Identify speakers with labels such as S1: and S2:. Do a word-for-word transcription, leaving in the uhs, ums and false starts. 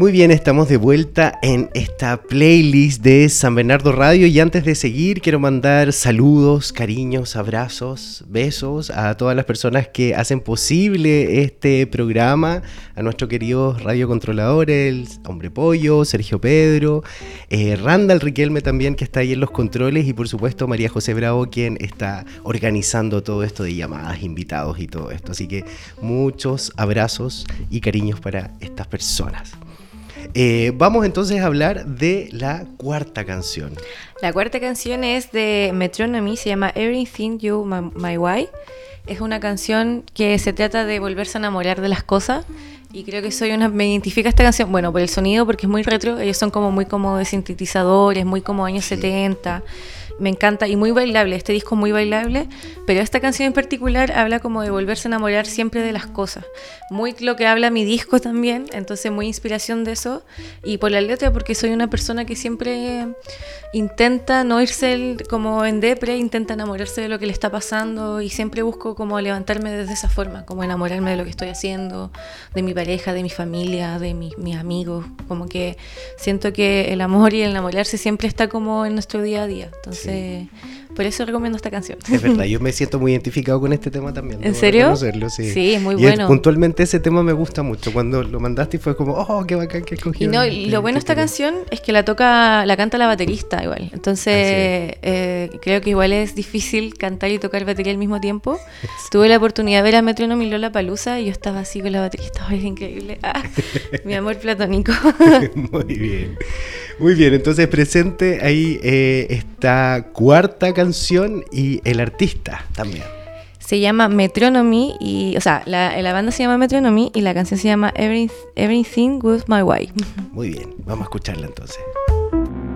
S1: Muy bien, estamos de vuelta en esta playlist de San Bernardo Radio y antes de seguir quiero mandar saludos, cariños, abrazos, besos a todas las personas que hacen posible este programa, a nuestro querido radiocontrolador, el Hombre Pollo, Sergio Pedro, eh, Randall Riquelme también que está ahí en los controles y por supuesto María José Bravo quien está organizando todo esto de llamadas, invitados y todo esto. Así que muchos abrazos y cariños para estas personas. Eh, vamos entonces a hablar de la cuarta canción.
S2: La cuarta canción es de Metronomy, se llama Everything You My, My Why. Es una canción que se trata de volverse a enamorar de las cosas y creo que soy una me identifica esta canción, bueno, por el sonido porque es muy retro, ellos son como muy como de sintetizadores, muy como años sí. setenta. Me encanta y muy bailable, este disco es muy bailable, pero esta canción en particular habla como de volverse a enamorar siempre de las cosas, muy lo que habla mi disco también, entonces muy inspiración de eso y por la letra porque soy una persona que siempre intenta no irse como en depre, intenta enamorarse de lo que le está pasando y siempre busco como levantarme desde esa forma, como enamorarme de lo que estoy haciendo, de mi pareja, de mi familia, de mi, mis amigos, como que siento que el amor y el enamorarse siempre está como en nuestro día a día, entonces sí. Por eso recomiendo esta canción.
S1: Es verdad, yo me siento muy identificado con este tema también.
S2: ¿En serio?
S1: Sí.
S2: sí, es muy
S1: y
S2: bueno.
S1: Es, puntualmente ese tema me gusta mucho. Cuando lo mandaste fue como, oh, qué bacán que escogí.
S2: Y no, y lo bueno de esta canción es que la toca, la canta la baterista igual. Entonces, ah, sí. eh, creo que igual es difícil cantar y tocar batería al mismo tiempo. Sí. Tuve la oportunidad de ver a Metronomy Lollapalooza y yo estaba así con la baterista. Ay, es increíble. Ah, mi amor platónico.
S1: Muy bien. Muy bien, entonces presente ahí eh, esta cuarta canción y el artista también.
S2: Se llama Metronomy, y, o sea, la, la banda se llama Metronomy y la canción se llama Every, Everything With My Way.
S1: Muy bien, vamos a escucharla entonces.